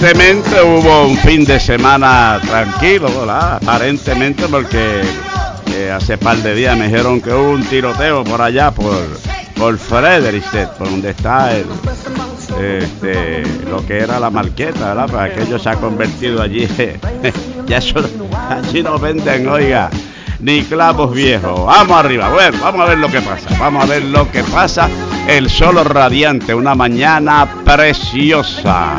aparentemente hubo un fin de semana tranquilo, ¿verdad? Aparentemente, porque hace par de días me dijeron que hubo un tiroteo por allá, por Frederiksted, por donde está lo que era la Marqueta, ¿verdad? Pues aquello se ha convertido allí. Ya eso, allí no venden, oiga, ni clavos viejos. Vamos arriba, bueno, vamos a ver lo que pasa. Vamos a ver lo que pasa. El sol radiante, una mañana preciosa.